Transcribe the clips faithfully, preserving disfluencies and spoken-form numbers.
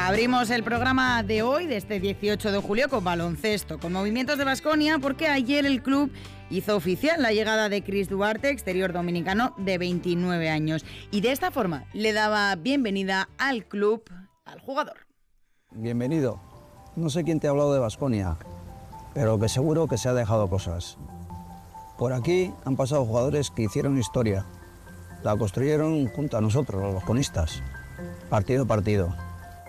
Abrimos el programa de hoy, de este dieciocho de julio, con baloncesto, con movimientos de Baskonia, porque ayer el club hizo oficial la llegada de Chris Duarte, exterior dominicano de veintinueve años. Y de esta forma le daba bienvenida al club al jugador. Bienvenido. No sé quién te ha hablado de Baskonia, pero que seguro que se ha dejado cosas. Por aquí han pasado jugadores que hicieron historia. La construyeron junto a nosotros, los basconistas, partido a partido.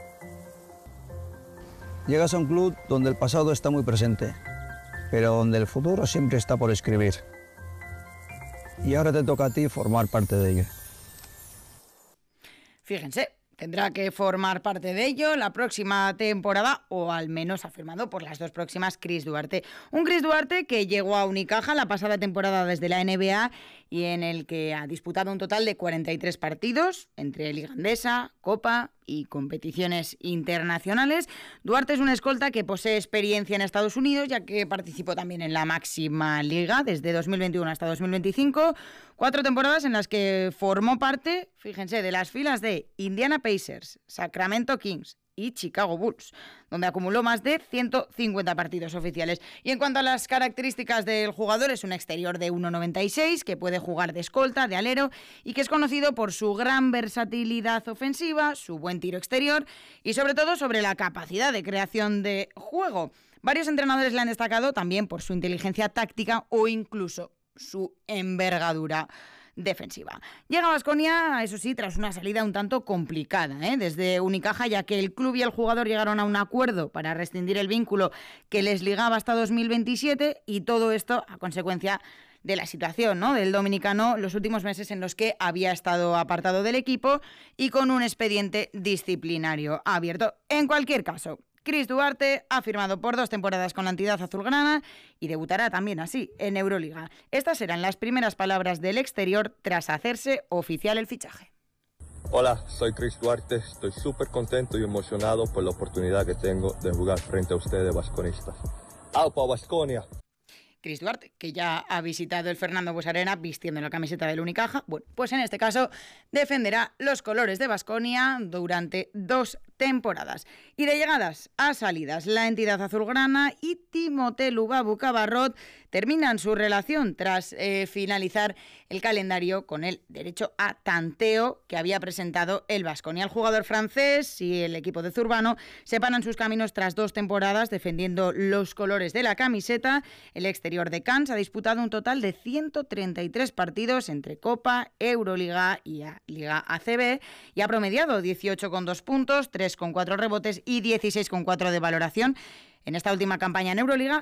Llegas a un club donde el pasado está muy presente, pero donde el futuro siempre está por escribir. Y ahora te toca a ti formar parte de ello. Fíjense, tendrá que formar parte de ello la próxima temporada, o al menos ha firmado por las dos próximas Chris Duarte. Un Chris Duarte que llegó a Unicaja la pasada temporada desde la N B A y en el que ha disputado un total de cuarenta y tres partidos entre Liga Endesa, Copa y competiciones internacionales. Duarte es un escolta que posee experiencia en Estados Unidos, ya que participó también en la máxima liga desde dos mil veintiuno hasta dos mil veinticinco, cuatro temporadas en las que formó parte, fíjense, de las filas de Indiana Pacers, Sacramento Kings y Chicago Bulls, donde acumuló más de ciento cincuenta partidos oficiales. Y en cuanto a las características del jugador, es un exterior de uno noventa y seis, que puede jugar de escolta, de alero, y que es conocido por su gran versatilidad ofensiva, su buen tiro exterior y sobre todo sobre la capacidad de creación de juego. Varios entrenadores le han destacado también por su inteligencia táctica o incluso su envergadura defensiva. Llega a Baskonia, eso sí, tras una salida un tanto complicada, ¿eh? desde Unicaja, ya que el club y el jugador llegaron a un acuerdo para rescindir el vínculo que les ligaba hasta dos mil veintisiete, y todo esto a consecuencia de la situación, ¿no?, del dominicano, los últimos meses en los que había estado apartado del equipo y con un expediente disciplinario abierto. En cualquier caso, Chris Duarte ha firmado por dos temporadas con la entidad azulgrana y debutará también así en Euroliga. Estas serán las primeras palabras del exterior tras hacerse oficial el fichaje. Hola, soy Chris Duarte, estoy súper contento y emocionado por la oportunidad que tengo de jugar frente a ustedes, basconistas. ¡Aupa Baskonia! Chris Duarte, que ya ha visitado el Fernando Buesa Arena vistiendo la camiseta del Unicaja, bueno, pues en este caso defenderá los colores de Baskonia durante dos temporadas. Y de llegadas a salidas, la entidad azulgrana y Timothé Lubabu Cabarrot terminan su relación tras eh, finalizar el calendario con el derecho a tanteo que había presentado el Baskonia. El jugador francés y el equipo de Zurbano separan sus caminos tras dos temporadas defendiendo los colores de la camiseta. El exterior de Cannes ha disputado un total de ciento treinta y tres partidos entre Copa, Euroliga y Liga A C B y ha promediado dieciocho coma dos puntos, tres coma cuatro rebotes y dieciséis coma cuatro de valoración. En esta última campaña en Euroliga